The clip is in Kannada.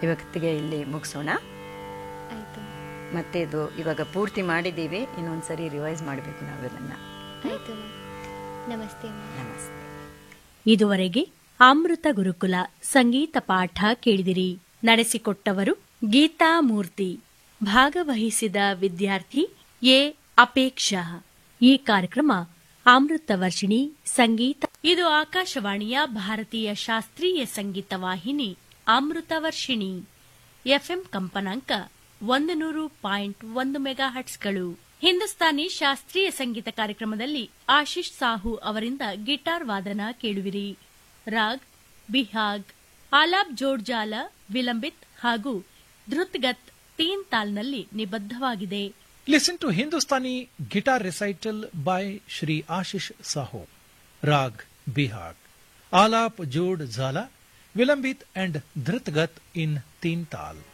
ಇವತ್ತಿಗೆ ಇಲ್ಲಿ ಮುಗಿಸೋಣ. ಆಯ್ತು. ಮತ್ತೆ ಇದು ಇವಾಗ ಪೂರ್ತಿ ಮಾಡಿದ್ದೀವಿ, ಇನ್ನೊಂದ್ಸರಿ ರಿವೈಸ್ ಮಾಡಬೇಕು ನಾವೆಲ್ಲ. ಆಯ್ತು. ನಮಸ್ತೆ. ನಮಸ್ತೆ. ಇದುವರೆಗೆ ಅಮೃತ ಗುರುಕುಲ ಸಂಗೀತ ಪಾಠ ಕೇಳಿದಿರಿ. ನಡೆಸಿಕೊಟ್ಟವರು ಗೀತಾ ಮೂರ್ತಿ. ಭಾಗವಹಿಸಿದ ವಿದ್ಯಾರ್ಥಿ ಎ ಅಪೇಕ್ಷಾ. ಈ ಕಾರ್ಯಕ್ರಮ ಅಮೃತ ವರ್ಷಿಣಿ ಸಂಗೀತ. ಇದು ಆಕಾಶವಾಣಿಯ ಭಾರತೀಯ ಶಾಸ್ತ್ರೀಯ ಸಂಗೀತ ವಾಹಿನಿ ಅಮೃತ ವರ್ಷಿಣಿ. ಎಫ್ಎಂ ಕಂಪನಾಂಕ 100.1 ಮೆಗಾಹರ್ಟ್ಸ್ಗಳು. ಹಿಂದೂಸ್ತಾನಿ ಶಾಸ್ತ್ರೀಯ ಸಂಗೀತ ಕಾರ್ಯಕ್ರಮದಲ್ಲಿ ಆಶೀಶ್ ಸಾಹು ಅವರಿಂದ ಗಿಟಾರ್ ವಾದನ ಕೇಳುವಿರಿ. ರಾಗ್, ಬಿಹಾಗ್, ಆಲಾಪ್ ಜೋಡ್ಜಾಲ, ವಿಲಂಬಿತ್ ಹಾಗೂ ಧೃತ್ಗತ್ ತೀನ್ ತಾಲ್ನಲ್ಲಿ ನಿಬದ್ಧವಾಗಿದೆ. Listen to Hindustani guitar recital by Shri Ashish Saho. Rag Bihag, Alap Jod Zala, Vilambit and Dhritgat in Teen Tal.